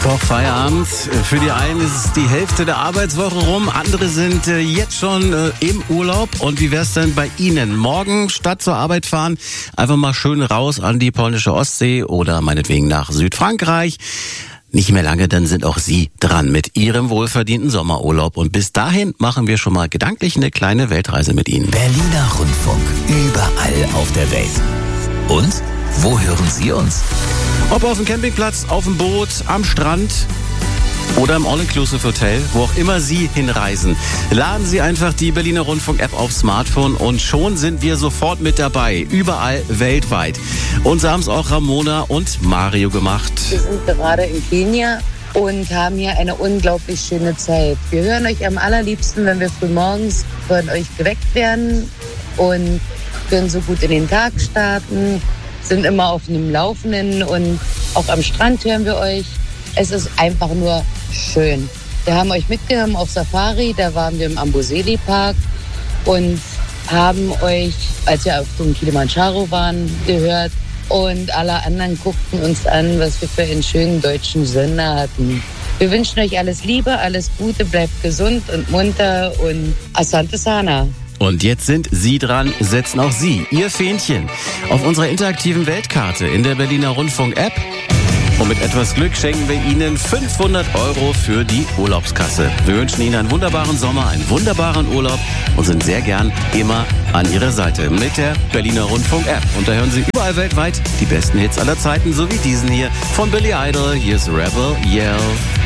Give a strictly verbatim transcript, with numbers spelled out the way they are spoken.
Doch, Feierabend. Für die einen ist es die Hälfte der Arbeitswoche rum, andere sind äh, jetzt schon äh, im Urlaub. Und wie wär's denn bei Ihnen? Morgen statt zur Arbeit fahren, einfach mal schön raus an die polnische Ostsee oder meinetwegen nach Südfrankreich. Nicht mehr lange, dann sind auch Sie dran mit Ihrem wohlverdienten Sommerurlaub. Und bis dahin machen wir schon mal gedanklich eine kleine Weltreise mit Ihnen. Berliner Rundfunk, überall auf der Welt. Und wo hören Sie uns? Ob auf dem Campingplatz, auf dem Boot, am Strand oder im All-Inclusive-Hotel, wo auch immer Sie hinreisen. Laden Sie einfach die Berliner Rundfunk-App aufs Smartphone und schon sind wir sofort mit dabei. Überall weltweit. Und so haben es auch Ramona und Mario gemacht. Wir sind gerade in Kenia und haben hier eine unglaublich schöne Zeit. Wir hören euch am allerliebsten, wenn wir früh morgens von euch geweckt werden und können so gut in den Tag starten, sind immer auf einem Laufenden und auch am Strand hören wir euch. Es ist einfach nur schön. Wir haben euch mitgenommen auf Safari, da waren wir im Amboseli Park und haben euch, als wir auf dem Kilimanjaro waren, gehört. Und alle anderen guckten uns an, was wir für einen schönen deutschen Sender hatten. Wir wünschen euch alles Liebe, alles Gute, bleibt gesund und munter und Asante Sana. Und jetzt sind Sie dran, setzen auch Sie Ihr Fähnchen auf unserer interaktiven Weltkarte in der Berliner Rundfunk-App. Und mit etwas Glück schenken wir Ihnen fünfhundert Euro für die Urlaubskasse. Wir wünschen Ihnen einen wunderbaren Sommer, einen wunderbaren Urlaub und sind sehr gern immer an Ihrer Seite mit der Berliner Rundfunk-App. Und da hören Sie überall weltweit die besten Hits aller Zeiten, so wie diesen hier von Billy Idol. Hier ist Rebel Yell.